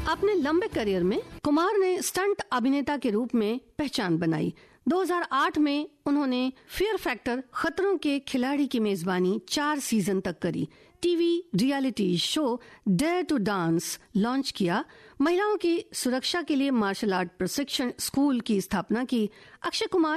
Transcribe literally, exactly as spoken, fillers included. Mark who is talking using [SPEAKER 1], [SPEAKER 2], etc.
[SPEAKER 1] अपने लंबे करियर में कुमार ने स्टंट अभिनेता के रूप में पहचान बनाई। दो हज़ार आठ में उन्होंने फियर फैक्टर खतरों के खिलाड़ी की मेजबानी चार सीजन तक करी। TV reality show dare to dance launch किया। महिलाओं की सुरक्षा के लिए मार्शल आर्ट प्रशिक्षण स्कूल की स्थापना की। अक्षय कुमार